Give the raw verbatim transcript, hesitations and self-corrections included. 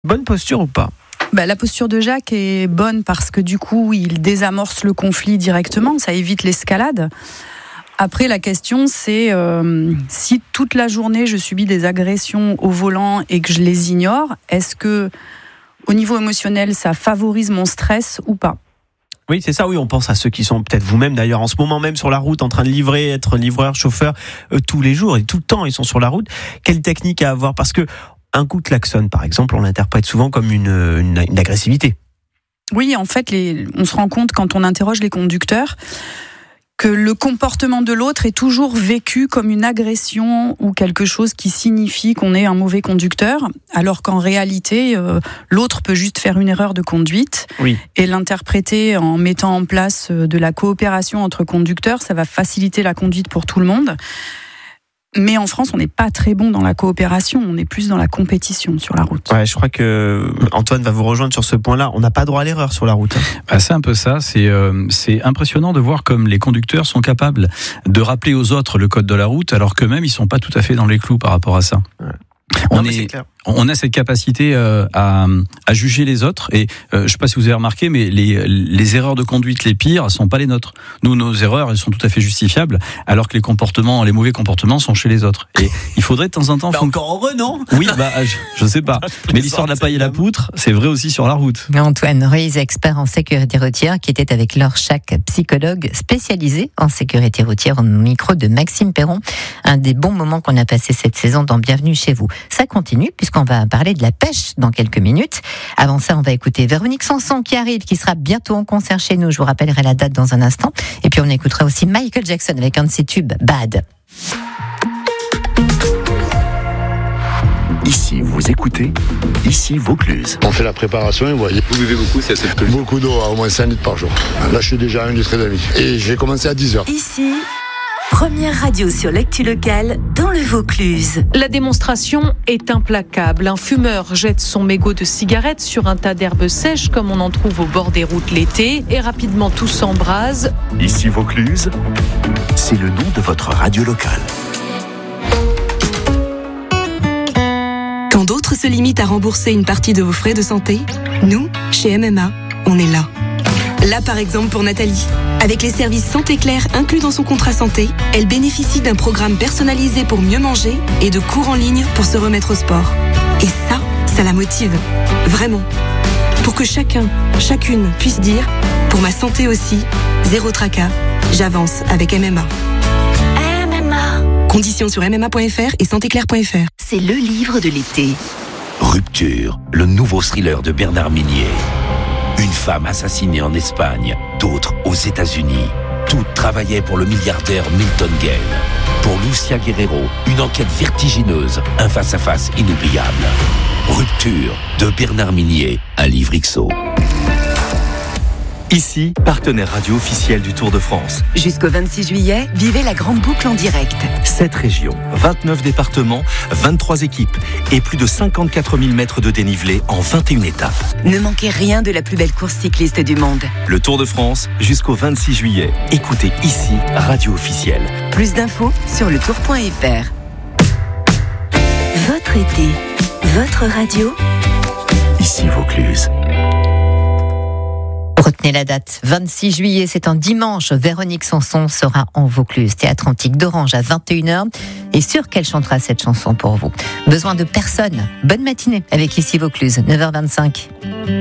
Bonne posture ou pas ? Bah, la posture de Jacques est bonne parce que du coup, il désamorce le conflit directement, ça évite l'escalade. Après, la question, c'est euh, si toute la journée, je subis des agressions au volant et que je les ignore, est-ce que, au niveau émotionnel, ça favorise mon stress ou pas ? Oui, c'est ça, oui, on pense à ceux qui sont peut-être vous-même d'ailleurs en ce moment même sur la route en train de livrer, être livreur, chauffeur, euh, tous les jours et tout le temps ils sont sur la route. Quelle technique à avoir ? Parce que un coup de klaxon, par exemple, on l'interprète souvent comme une, une, une agressivité. Oui, en fait, les, on se rend compte quand on interroge les conducteurs que le comportement de l'autre est toujours vécu comme une agression ou quelque chose qui signifie qu'on est un mauvais conducteur, alors qu'en réalité, euh, l'autre peut juste faire une erreur de conduite oui. et l'interpréter en mettant en place de la coopération entre conducteurs. Ça va faciliter la conduite pour tout le monde. Mais en France, on n'est pas très bon dans la coopération, on est plus dans la compétition sur la route. Ouais, je crois que Antoine va vous rejoindre sur ce point-là. On n'a pas droit à l'erreur sur la route. Hein. Bah, c'est un peu ça. C'est, euh, c'est impressionnant de voir comme les conducteurs sont capables de rappeler aux autres le code de la route, alors qu'eux-mêmes, ils sont pas tout à fait dans les clous par rapport à ça. Ouais. On non, est, c'est clair. On a cette capacité euh, à, à juger les autres et euh, je ne sais pas si vous avez remarqué, mais les, les erreurs de conduite les pires ne sont pas les nôtres. Nous, nos erreurs, elles sont tout à fait justifiables, alors que les comportements, les mauvais comportements sont chez les autres. Et il faudrait de temps en temps... Bah font... encore heureux, non ? Oui, bah, je ne sais pas. Mais l'histoire de la paille et la poutre, c'est vrai aussi sur la route. Antoine Ruiz, expert en sécurité routière, qui était avec Laure Chac, psychologue spécialisé en sécurité routière, au micro de Maxime Perron. Un des bons moments qu'on a passé cette saison dans Bienvenue chez vous. Ça continue, puisqu'on va parler de la pêche dans quelques minutes. Avant ça, on va écouter Véronique Sanson qui arrive, qui sera bientôt en concert chez nous. Je vous rappellerai la date dans un instant. Et puis on écoutera aussi Michael Jackson avec un de ses tubes, Bad. Ici, vous écoutez, ici Vaucluse. On fait la préparation et vous voyez. Vous buvez beaucoup, c'est assez peu. Beaucoup d'eau, au moins cinq litres par jour. Là, je suis déjà à un litre et demi. Et j'ai commencé à dix heures. Ici, première radio sur l'actu locale dans le Vaucluse. La démonstration est implacable. Un fumeur jette son mégot de cigarette sur un tas d'herbes sèches comme on en trouve au bord des routes l'été et rapidement tout s'embrase. Ici Vaucluse, c'est le nom de votre radio locale. Quand d'autres se limitent à rembourser une partie de vos frais de santé, nous, chez M M A, on est là. Là, par exemple, pour Nathalie. Avec les services Santé Claire inclus dans son contrat santé, elle bénéficie d'un programme personnalisé pour mieux manger et de cours en ligne pour se remettre au sport. Et ça, ça la motive. Vraiment. Pour que chacun, chacune puisse dire, pour ma santé aussi, zéro tracas, j'avance avec M M A. M M A. Conditions sur m m a point f r et santé claire point f r. C'est le livre de l'été. Rupture, le nouveau thriller de Bernard Minier. Une femme assassinée en Espagne, d'autres aux États-Unis. Toutes travaillaient pour le milliardaire Milton Gale. Pour Lucia Guerrero, une enquête vertigineuse, un face-à-face inoubliable. Rupture de Bernard Minier, un livre X O. Ici, partenaire radio officiel du Tour de France. Jusqu'au vingt-six juillet, vivez la grande boucle en direct. sept régions, vingt-neuf départements, vingt-trois équipes et plus de cinquante-quatre mille mètres de dénivelé en vingt et une étapes. Ne manquez rien de la plus belle course cycliste du monde. Le Tour de France, jusqu'au vingt-six juillet. Écoutez ici, radio officielle. Plus d'infos sur le tour point f r. Votre été, votre radio. Ici Vaucluse. Retenez la date, vingt-six juillet, c'est un dimanche. Véronique Sanson sera en Vaucluse, théâtre antique d'Orange à vingt et une heures. Et sûr qu'elle chantera cette chanson pour vous. Besoin de personne. Bonne matinée avec Ici Vaucluse, neuf heures vingt-cinq.